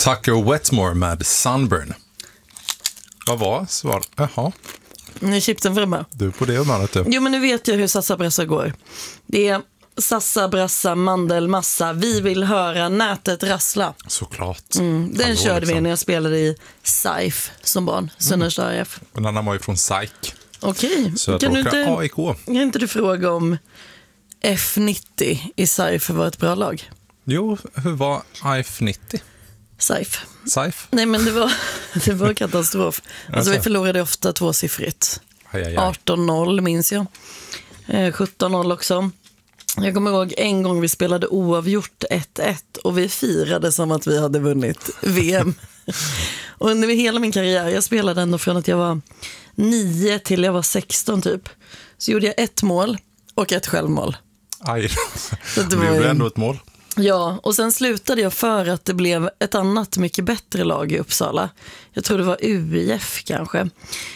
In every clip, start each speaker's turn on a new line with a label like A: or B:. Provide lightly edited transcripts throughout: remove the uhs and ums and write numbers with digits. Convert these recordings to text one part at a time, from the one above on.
A: Tucker Wetmore med Sunburn. Vad var svar? Jaha.
B: Nu är chipsen framme.
A: Du på det humöret du.
B: Jo, men nu vet jag hur sassabrassa går. Det är sassabrassa, mandelmassa. Vi vill höra nätet rassla.
A: Såklart.
B: Den körde vi när jag spelade i SAIF som barn. Sunnersta AIF.
A: En annan var ju från SAIK.
B: Okej.
A: AIK.
B: Kan inte du fråga om F90 i SAIF var ett bra lag?
A: Jo, hur var IF90?
B: SAIF.
A: SAIF?
B: Nej, men det var katastrof. Alltså vi förlorade ofta tvåsiffrigt. 18-0 minns jag. 17-0 också. Jag kommer ihåg en gång vi spelade oavgjort 1-1 och vi firade som att vi hade vunnit VM. Och under hela min karriär, jag spelade ändå från att jag var 9 till jag var 16 typ. Så gjorde jag 1 mål och 1 självmål.
A: Aj,
B: så
A: det blev ändå ett mål.
B: Ja, och sen slutade jag för att det blev ett annat mycket bättre lag i Uppsala. Jag tror det var UIF kanske.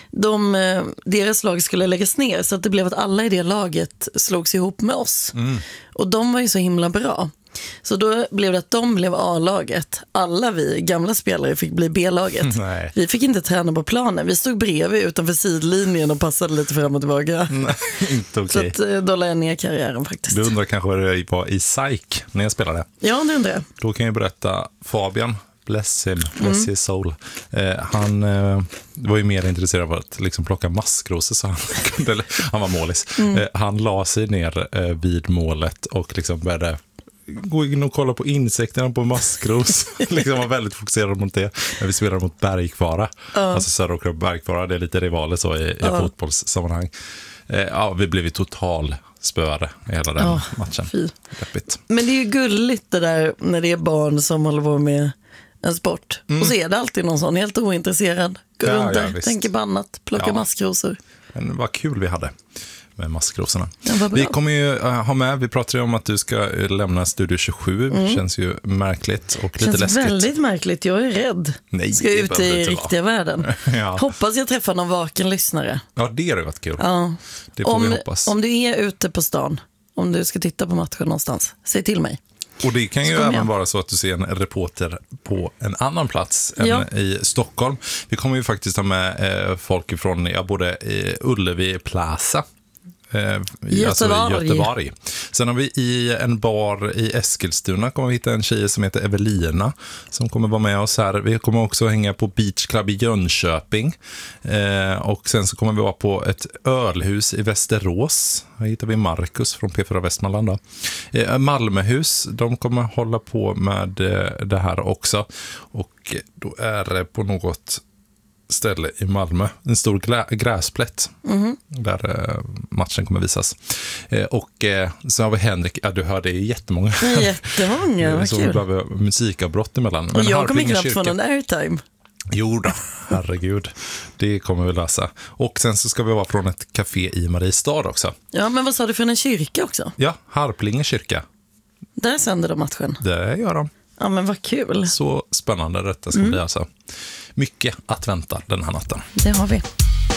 B: Deras lag skulle läggas ner så att det blev att alla i det laget slogs ihop med oss. Och de var ju så himla bra. Så då blev det att de blev A-laget. Alla vi gamla spelare fick bli B-laget.
A: Nej.
B: Vi fick inte träna på planen. Vi stod bredvid utanför sidlinjen och passade lite fram och tillbaka.
A: Nej, inte okej.
B: Så att, då la jag ner karriären faktiskt.
A: Du undrar kanske vad det var i SAIK när jag spelade?
B: Ja, det undrar jag.
A: Då kan jag berätta Fabian. Bless his soul. Han var ju mer intresserad av att liksom plocka maskrosor så han var målis. Han la sig ner vid målet och liksom började gå in och kolla på insekterna på maskros. Liksom var väldigt fokuserad mot det. När vi spelade mot Bergkvara. Alltså Söderåkra och Bergkvara, det är lite rivaler så i fotbollssammanhang. Vi blev ju total spöare i hela den matchen. Men det är ju gulligt det där när det är barn som håller på med en sport. Och så är det alltid någon sån helt ointresserad. Går runt där, tänker på annat, plocka maskrosor. Men vad kul vi hade med maskrosorna. Vi kommer ju ha med, vi pratade ju om att du ska lämna Studio 27. Känns ju märkligt och lite läskigt. Känns väldigt märkligt, jag är rädd. Nej, ska ut i riktiga världen. Hoppas jag träffar någon vaken lyssnare. Ja, det hade varit kul. Ja. Det får vi hoppas. Om du är ute på stan, om du ska titta på matchen någonstans, säg till mig. Och det kan ju även vara så att du ser en reporter på en annan plats än i Stockholm. Vi kommer ju faktiskt ha med folk från både Ullevi Plaza, alltså i Göteborg. Sen har vi i en bar i Eskilstuna kommer vi hitta en tjej som heter Evelina som kommer vara med oss här. Vi kommer också hänga på Beach Club i Jönköping och sen så kommer vi vara på ett ölhus i Västerås. Här hittar vi Marcus från P4 Västmanland då. Malmöhus, de kommer hålla på med det här också och då är det på något ställe i Malmö. En stor gräsplätt där matchen kommer visas. Och så har vi Henrik. Ja, du hörde jättemånga. Jättemånga, vad kul. Så vi behöver musikavbrott emellan. Men och jag kommer knappt få någon airtime. Jo då, herregud. Det kommer vi läsa. Och sen så ska vi vara från ett café i Mariestad också. Ja, men vad sa du för en kyrka också? Ja, Harplinge kyrka. Där sänder de matchen. Det gör de. Ja, men vad kul. Så spännande detta ska bli alltså. Mycket att vänta den här natten. Det har vi.